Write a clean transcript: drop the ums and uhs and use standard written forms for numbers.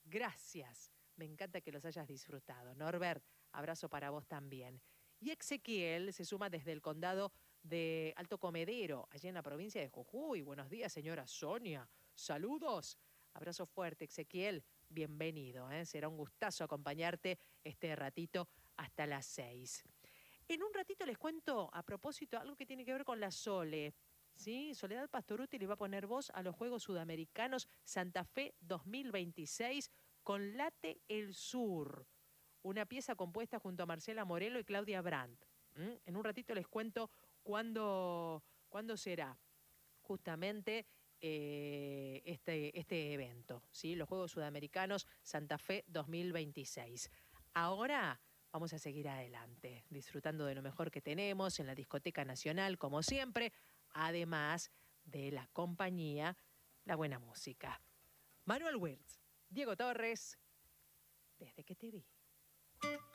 Gracias. Me encanta que los hayas disfrutado. Norbert, abrazo para vos también. Y Ezequiel se suma desde el condado de Alto Comedero, allí en la provincia de Jujuy. Buenos días, señora Sonia. Saludos. Abrazo fuerte, Ezequiel. Bienvenido. Será un gustazo acompañarte este ratito hasta las 6. En un ratito les cuento a propósito algo que tiene que ver con la Sole. ¿Sí? Soledad Pastoruti le va a poner voz a los Juegos Sudamericanos Santa Fe 2026 con Late el Sur, una pieza compuesta junto a Marcela Morelo y Claudia Brandt. En un ratito les cuento cuándo será justamente este evento, ¿sí? Los Juegos Sudamericanos Santa Fe 2026. Ahora vamos a seguir adelante, disfrutando de lo mejor que tenemos en la Discoteca Nacional, como siempre, además de la compañía, la buena música. Manuel Wirtz, Diego Torres, desde que te vi.